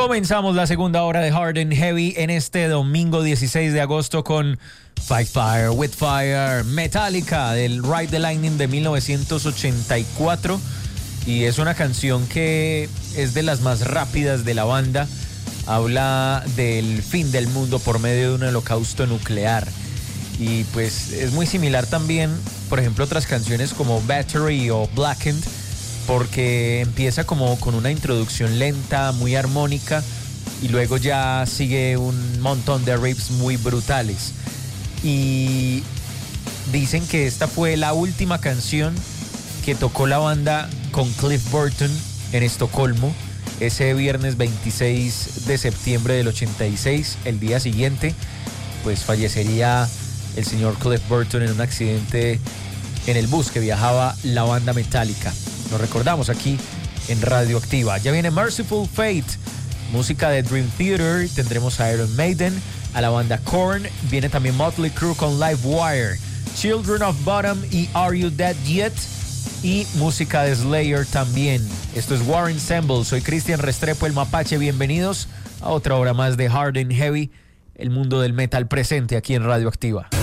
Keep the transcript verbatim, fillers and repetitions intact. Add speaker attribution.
Speaker 1: Comenzamos la segunda hora de Hard and Heavy en este domingo dieciséis de agosto con Fight Fire with Fire, Metallica, del Ride the Lightning de mil novecientos ochenta y cuatro, y es una canción que es de las más rápidas de la banda. Habla del fin del mundo por medio de un holocausto nuclear, y pues es muy similar también, por ejemplo, otras canciones como Battery o Blackened, porque empieza como con una introducción lenta, muy armónica, y luego ya sigue un montón de riffs muy brutales. Y dicen que esta fue la última canción que tocó la banda con Cliff Burton en Estocolmo ese viernes veintiséis de septiembre del ochenta y seis. El día siguiente pues fallecería el señor Cliff Burton en un accidente en el bus que viajaba la banda Metallica. Nos recordamos aquí en Radioactiva. Ya viene Merciful Fate, música de Dream Theater. Tendremos a Iron Maiden, a la banda Korn. Viene también Motley Crue con Live Wire, Children of Bottom y Are You Dead Yet, y música de Slayer también. Esto es War Ensemble. Soy Cristian Restrepo, el Mapache. Bienvenidos a otra hora más de Hard and Heavy, el mundo del metal presente aquí en Radioactiva.